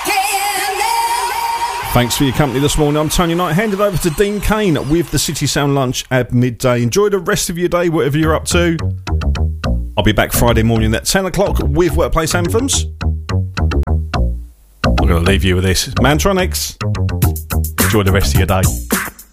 Thanks for your company this morning. I'm Tony Knight. Handed over to Dean Kane with the City Sound Lunch at midday. Enjoy the rest of your day, whatever you're up to. I'll be back Friday morning at 10 o'clock with Workplace Anthems. I'm going to leave you with this. Mantronics. Enjoy the rest of your day.